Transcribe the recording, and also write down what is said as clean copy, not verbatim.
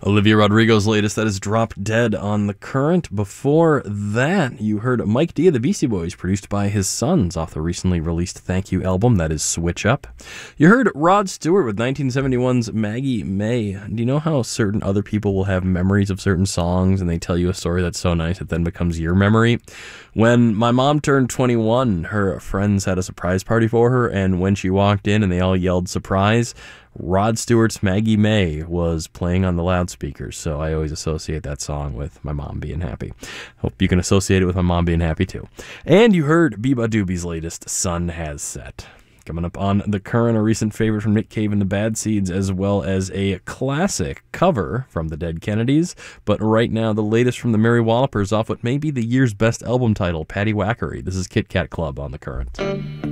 Olivia Rodrigo's latest, that is Drop Dead on The Current. Before that, you heard Mike D of the Beastie Boys, produced by his sons, off the recently released Thank You album, that is Switch Up. You heard Rod Stewart with 1971's Maggie May. Do you know how certain other people will have memories of certain songs and they tell you a story that's so nice it then becomes your memory? When my mom turned 21, her friends had a surprise party for her, and when she walked in and they all yelled surprise, Rod Stewart's Maggie May was playing on the loudspeakers, so I always associate that song with my mom being happy. Hope you can associate it with my mom being happy too. And you heard Biba Doobie's latest, Sun Has Set. Coming up on The Current, a recent favorite from Nick Cave and the Bad Seeds, as well as a classic cover from the Dead Kennedys. But right now, the latest from the Mary Wallopers off what may be the year's best album title, Patty Wackery. This is Kit Kat Club on The Current.